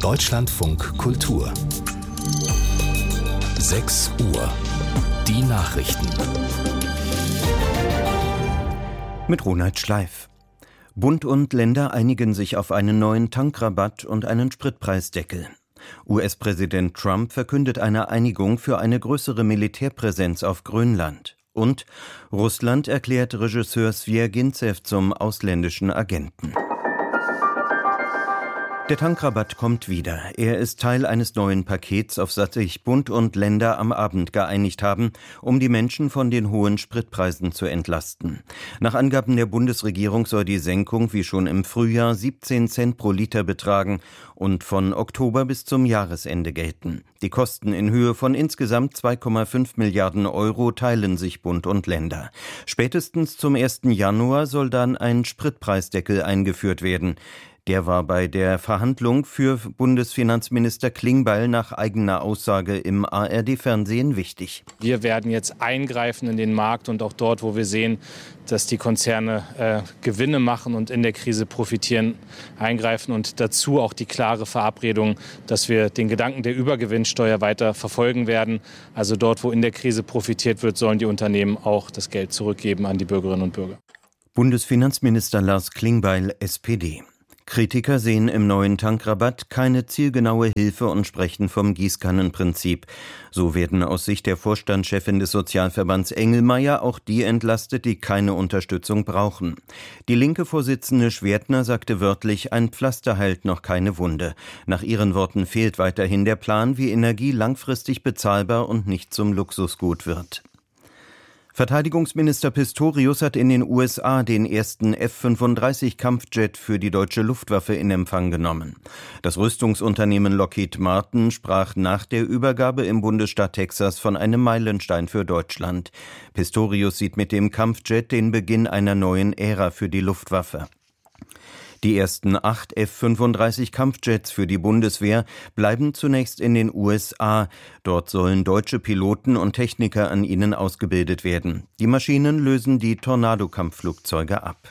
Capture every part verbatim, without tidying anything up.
Deutschlandfunk Kultur. sechs Uhr. Die Nachrichten. Mit Ronald Schleif. Bund und Länder einigen sich auf einen neuen Tankrabatt und einen Spritpreisdeckel. U S-Präsident Trump verkündet eine Einigung für eine größere Militärpräsenz auf Grönland. Und Russland erklärt Regisseur Swjaginzew zum ausländischen Agenten. Der Tankrabatt kommt wieder. Er ist Teil eines neuen Pakets, auf das sich Bund und Länder am Abend geeinigt haben, um die Menschen von den hohen Spritpreisen zu entlasten. Nach Angaben der Bundesregierung soll die Senkung wie schon im Frühjahr siebzehn Cent pro Liter betragen und von Oktober bis zum Jahresende gelten. Die Kosten in Höhe von insgesamt zwei Komma fünf Milliarden Euro teilen sich Bund und Länder. Spätestens zum ersten Januar soll dann ein Spritpreisdeckel eingeführt werden. Der war bei der Verhandlung für Bundesfinanzminister Klingbeil nach eigener Aussage im A R D-Fernsehen wichtig. Wir werden jetzt eingreifen in den Markt und auch dort, wo wir sehen, dass die Konzerne äh, Gewinne machen und in der Krise profitieren, eingreifen und dazu auch die klare Verabredung, dass wir den Gedanken der Übergewinnsteuer weiter verfolgen werden. Also dort, wo in der Krise profitiert wird, sollen die Unternehmen auch das Geld zurückgeben an die Bürgerinnen und Bürger. Bundesfinanzminister Lars Klingbeil, S P D. Kritiker sehen im neuen Tankrabatt keine zielgenaue Hilfe und sprechen vom Gießkannenprinzip. So werden aus Sicht der Vorstandschefin des Sozialverbands Engelmeier auch die entlastet, die keine Unterstützung brauchen. Die linke Vorsitzende Schwertner sagte wörtlich, ein Pflaster heilt noch keine Wunde. Nach ihren Worten fehlt weiterhin der Plan, wie Energie langfristig bezahlbar und nicht zum Luxusgut wird. Verteidigungsminister Pistorius hat in den U S A den ersten F fünfunddreißig Kampfjet für die deutsche Luftwaffe in Empfang genommen. Das Rüstungsunternehmen Lockheed Martin sprach nach der Übergabe im Bundesstaat Texas von einem Meilenstein für Deutschland. Pistorius sieht mit dem Kampfjet den Beginn einer neuen Ära für die Luftwaffe. Die ersten acht F fünfunddreißig Kampfjets für die Bundeswehr bleiben zunächst in den U S A. Dort sollen deutsche Piloten und Techniker an ihnen ausgebildet werden. Die Maschinen lösen die Tornado-Kampfflugzeuge ab.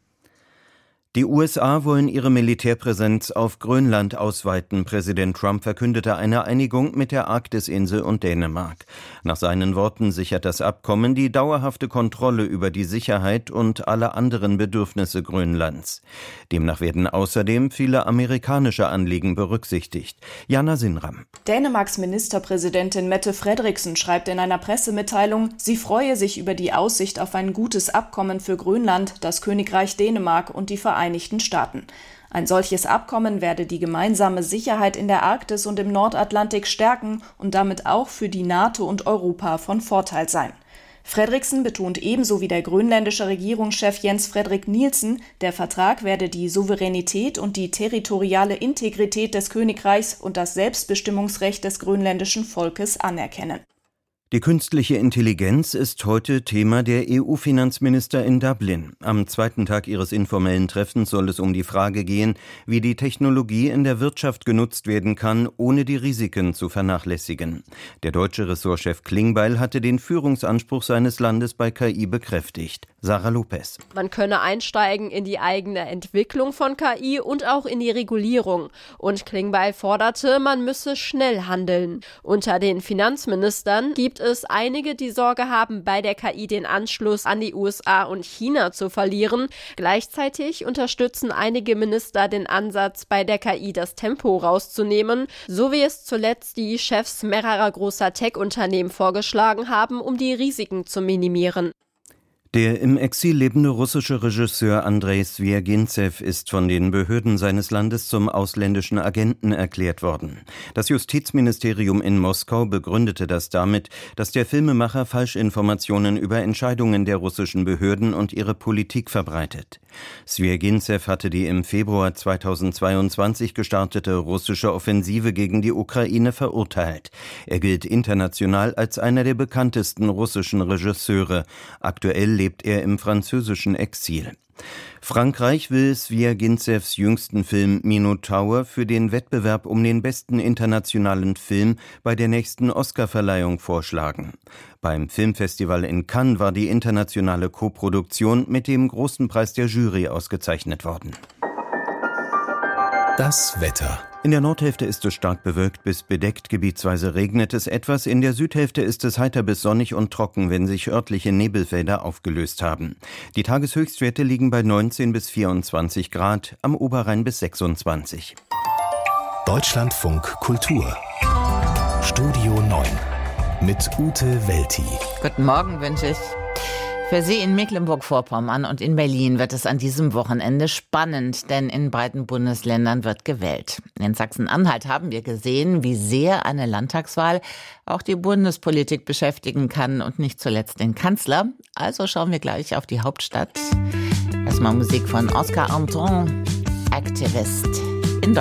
Die U S A wollen ihre Militärpräsenz auf Grönland ausweiten. Präsident Trump verkündete eine Einigung mit der Arktisinsel und Dänemark. Nach seinen Worten sichert das Abkommen die dauerhafte Kontrolle über die Sicherheit und alle anderen Bedürfnisse Grönlands. Demnach werden außerdem viele amerikanische Anliegen berücksichtigt. Jana Sinram. Dänemarks Ministerpräsidentin Mette Frederiksen schreibt in einer Pressemitteilung, sie freue sich über die Aussicht auf ein gutes Abkommen für Grönland, das Königreich Dänemark und die Vereinigten Vereinigten Staaten. Ein solches Abkommen werde die gemeinsame Sicherheit in der Arktis und im Nordatlantik stärken und damit auch für die NATO und Europa von Vorteil sein. Frederiksen betont ebenso wie der grönländische Regierungschef Jens Frederik Nielsen, der Vertrag werde die Souveränität und die territoriale Integrität des Königreichs und das Selbstbestimmungsrecht des grönländischen Volkes anerkennen. Die künstliche Intelligenz ist heute Thema der E U-Finanzminister in Dublin. Am zweiten Tag ihres informellen Treffens soll es um die Frage gehen, wie die Technologie in der Wirtschaft genutzt werden kann, ohne die Risiken zu vernachlässigen. Der deutsche Ressortchef Klingbeil hatte den Führungsanspruch seines Landes bei K I bekräftigt. Sarah Lopez. Man könne einsteigen in die eigene Entwicklung von K I und auch in die Regulierung. Und Klingbeil forderte, man müsse schnell handeln. Unter den Finanzministern gibt es einige, die Sorge haben, bei der K I den Anschluss an die U S A und China zu verlieren. Gleichzeitig unterstützen einige Minister den Ansatz, bei der K I das Tempo rauszunehmen, so wie es zuletzt die Chefs mehrerer großer Tech-Unternehmen vorgeschlagen haben, um die Risiken zu minimieren. Der im Exil lebende russische Regisseur Andrei Swjaginzew ist von den Behörden seines Landes zum ausländischen Agenten erklärt worden. Das Justizministerium in Moskau begründete das damit, dass der Filmemacher Falschinformationen über Entscheidungen der russischen Behörden und ihre Politik verbreitet. Swjaginzew hatte die im Februar zweitausendzweiundzwanzig gestartete russische Offensive gegen die Ukraine verurteilt. Er gilt international als einer der bekanntesten russischen Regisseure. Aktuell lebt er im französischen Exil. Frankreich will Swjaginzews jüngsten Film Minotaur für den Wettbewerb um den besten internationalen Film bei der nächsten Oscarverleihung vorschlagen. Beim Filmfestival in Cannes war die internationale Koproduktion mit dem Großen Preis der Jury ausgezeichnet worden. Das Wetter. In der Nordhälfte ist es stark bewölkt bis bedeckt, gebietsweise regnet es etwas. In der Südhälfte ist es heiter bis sonnig und trocken, wenn sich örtliche Nebelfelder aufgelöst haben. Die Tageshöchstwerte liegen bei neunzehn bis vierundzwanzig Grad, am Oberrhein bis sechsundzwanzig. Deutschlandfunk Kultur Studio neun mit Ute Welti. Guten Morgen wünsche ich. Für Sie in Mecklenburg-Vorpommern und in Berlin wird es an diesem Wochenende spannend, denn in beiden Bundesländern wird gewählt. In Sachsen-Anhalt haben wir gesehen, wie sehr eine Landtagswahl auch die Bundespolitik beschäftigen kann und nicht zuletzt den Kanzler. Also schauen wir gleich auf die Hauptstadt. Erstmal Musik von Oscar Anton, Activist.